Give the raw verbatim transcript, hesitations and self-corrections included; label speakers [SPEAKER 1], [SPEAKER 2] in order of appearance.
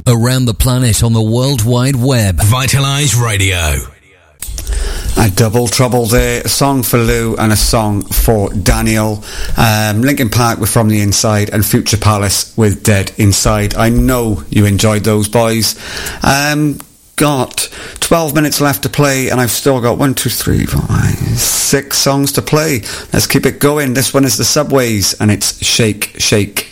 [SPEAKER 1] around the planet on the World Wide Web.
[SPEAKER 2] Vitalize Radio.
[SPEAKER 3] A double trouble there, a song for Lou and a song for Daniel. Um, Linkin Park with From the Inside and Future Palace with Dead Inside. I know you enjoyed those, boys. Um, got twelve minutes left to play and I've still got one, two, three, four, five, six songs to play. Let's keep it going. This one is the Subways and it's Shake, Shake.